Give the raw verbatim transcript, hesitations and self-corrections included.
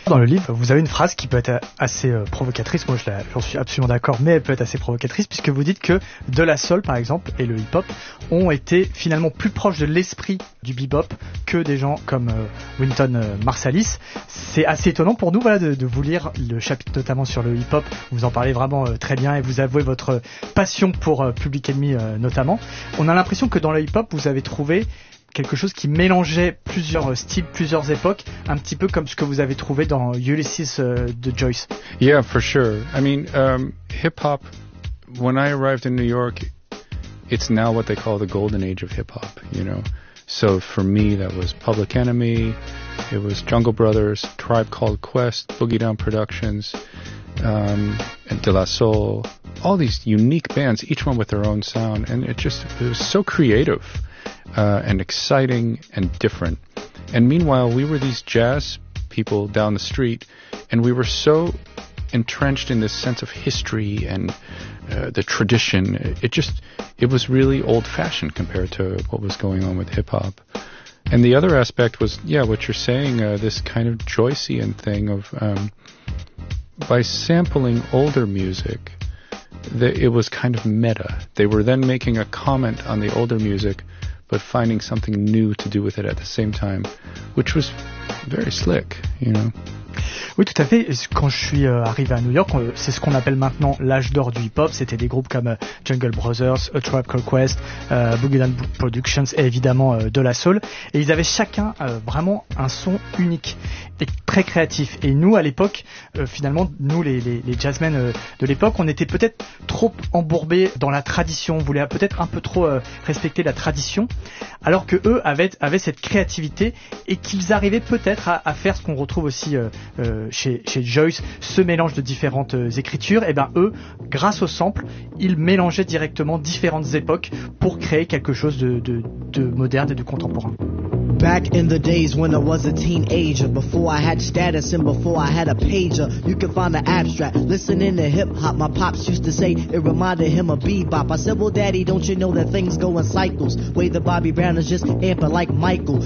Dans le livre, vous avez une phrase qui peut être assez euh, provocatrice, moi je la, j'en suis absolument d'accord, mais elle peut être assez provocatrice, puisque vous dites que de la soul par exemple et le hip-hop ont été finalement plus proches de l'esprit du bebop que des gens comme euh, Wynton euh, Marsalis. C'est assez étonnant pour nous voilà, de, de vous lire le chapitre notamment sur le hip-hop, vous en parlez vraiment euh, très bien et vous avouez votre passion pour euh, Public Enemy euh, notamment. On a l'impression que dans le hip-hop vous avez trouvé quelque chose qui mélangeait plusieurs styles, plusieurs époques, un petit peu comme ce que vous avez trouvé dans Ulysses uh, de Joyce. Yeah, for sure. I mean, um, hip-hop, when I arrived in New York, it's now what they call the golden age of hip-hop, you know. So for me, that was Public Enemy, it was Jungle Brothers, Tribe Called Quest, Boogie Down Productions, um, and De La Soul, all these unique bands, each one with their own sound, and it just, it was so creative. Uh, and exciting and different. And meanwhile, we were these jazz people down the street, and we were so entrenched in this sense of history and uh, the tradition. It just, it was really old-fashioned compared to what was going on with hip-hop. And the other aspect was, yeah, what you're saying, uh, this kind of Joycean thing of, um, by sampling older music, the, it was kind of meta. They were then making a comment on the older music, but finding something new to do with it at the same time, which was very slick, you know. Oui, tout à fait. Quand je suis arrivé à New York, c'est ce qu'on appelle maintenant l'âge d'or du hip-hop. C'était des groupes comme Jungle Brothers, A Tribe Called Quest, euh, Boogie Down Productions et évidemment euh, De La Soul. Et ils avaient chacun euh, vraiment un son unique et très créatif. Et nous, à l'époque, euh, finalement, nous, les, les, les jazzmen euh, de l'époque, on était peut-être trop embourbés dans la tradition. On voulait peut-être un peu trop euh, respecter la tradition, alors que eux avaient, avaient cette créativité et qu'ils arrivaient peut-être à, à faire ce qu'on retrouve aussi euh, Euh, chez, chez Joyce, ce mélange de différentes euh, écritures. Et ben eux, grâce au sample, ils mélangeaient directement différentes époques pour créer quelque chose de, de, de moderne et de contemporain. Back in the days when I was a teenager, before I had status and before I had a pager, you can find the abstract. Listening to hip hop, my pops used to say it reminded him of bebop. I said, well, daddy, don't you know that things go in cycles? Way the Bobby Brown is just amping like Michael.